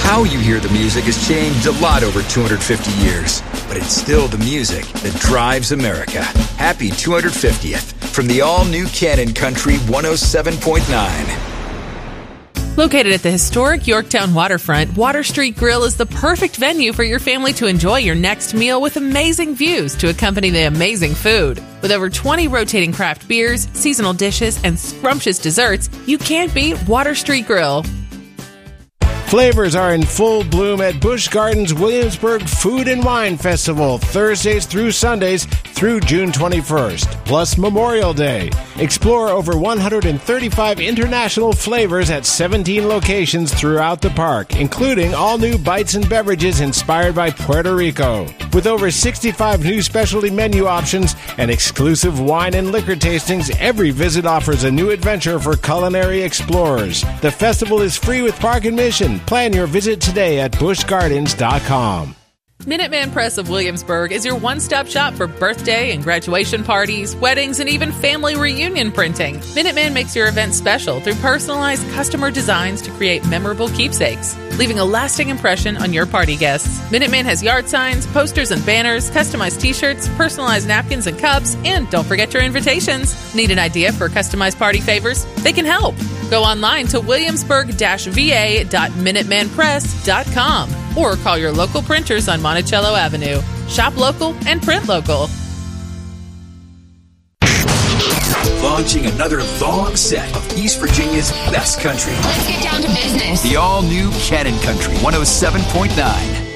How you hear the music has changed a lot over 250 years, but it's still the music that drives America. Happy 250th from the all-new Cannon Country 107.9. Located at the historic Yorktown waterfront, Water Street Grill is the perfect venue for your family to enjoy your next meal with amazing views to accompany the amazing food. With over 20 rotating craft beers, seasonal dishes, and scrumptious desserts, you can't beat Water Street Grill. Flavors are in full bloom at Busch Gardens Williamsburg Food and Wine Festival, Thursdays through Sundays through June 21st, plus Memorial Day. Explore over 135 international flavors at 17 locations throughout the park, including all new bites and beverages inspired by Puerto Rico. With over 65 new specialty menu options and exclusive wine and liquor tastings, every visit offers a new adventure for culinary explorers. The festival is free with park admission. Plan your visit today at buschgardens.com. Minuteman Press of Williamsburg is your one-stop shop for birthday and graduation parties, weddings, and even family reunion printing. Minuteman makes your event special through personalized customer designs to create memorable keepsakes, leaving a lasting impression on your party guests. Minuteman has yard signs, posters and banners, customized t-shirts, personalized napkins and cups, and don't forget your invitations. Need an idea for customized party favors? They can help. Go online to williamsburg-va.minutemanpress.com or call your local printers on Monticello Avenue. Shop local and print local. Launching another long set of East Virginia's best country. Let's get down to business. The all-new Cannon Country 107.9.